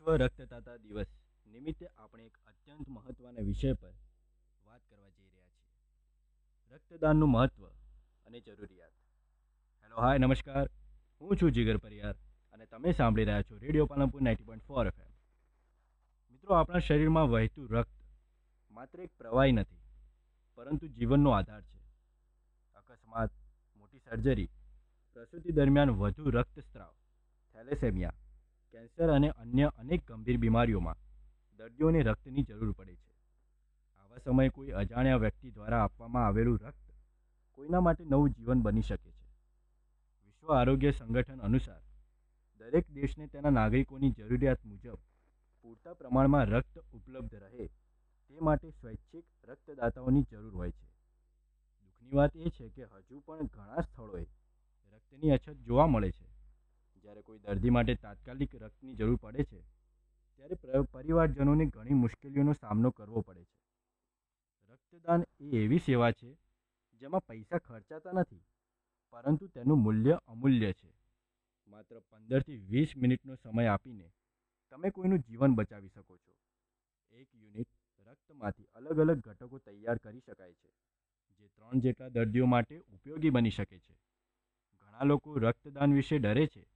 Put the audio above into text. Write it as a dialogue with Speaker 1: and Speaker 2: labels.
Speaker 1: વિશ્વ રક્તદાતા દિવસ નિમિત્તે આપણે એક અત્યંત મહત્વના વિષય પર વાત કરવા જઈ રહ્યા છીએ, રક્તદાનનું મહત્વ અને જરૂરિયાત. હેલો, હાય, નમસ્કાર. હું છું જીગર પરિયાર અને તમે સાંભળી રહ્યા છો રેડિયો પાલનપુર 90.4 FM. મિત્રો, આપણા શરીરમાં વહેતું રક્ત માત્ર એક પ્રવાહી નથી, પરંતુ જીવનનો આધાર છે. અકસ્માત, મોટી સર્જરી, પ્રસૂતિ દરમિયાન વધુ રક્તસ્રાવ, થેલેસેમિયા, કેન્સર અને અન્ય અનેક ગંભીર બીમારીઓમાં દર્દીઓને રક્તની જરૂર પડે છે. આવા સમયે કોઈ અજાણ્યા વ્યક્તિ દ્વારા આપવામાં આવેલું રક્ત કોઈના માટે નવું જીવન બની શકે છે. વિશ્વ આરોગ્ય સંગઠન અનુસાર દરેક દેશને તેના નાગરિકોની જરૂરિયાત મુજબ પૂરતા પ્રમાણમાં રક્ત ઉપલબ્ધ રહે તે માટે સ્વૈચ્છિક રક્તદાતાઓની જરૂર હોય છે. દુઃખની વાત એ છે કે હજુ પણ ઘણા સ્થળોએ રક્તની અછત જોવા મળે છે. જ્યારે કોઈ દર્દી માટે તાત્કાલિક રક્તની જરૂર પડે છે, ત્યારે પરિવારજનોને ઘણી મુશ્કેલીઓનો સામનો કરવો પડે છે. રક્તદાન એ એવી સેવા છે જેમાં પૈસા ખર્ચાતા નથી, પરંતુ તેનું મૂલ્ય અમૂલ્ય છે. માત્ર 15થી 20 મિનિટનો સમય આપીને તમે કોઈનું જીવન બચાવી શકો છો. એક યુનિટ રક્તમાંથી અલગ અલગ ઘટકો તૈયાર કરી શકાય છે, જે 3 જેટલા દર્દીઓ માટે ઉપયોગી બની શકે છે. ઘણા લોકો રક્તદાન વિશે ડરે છે,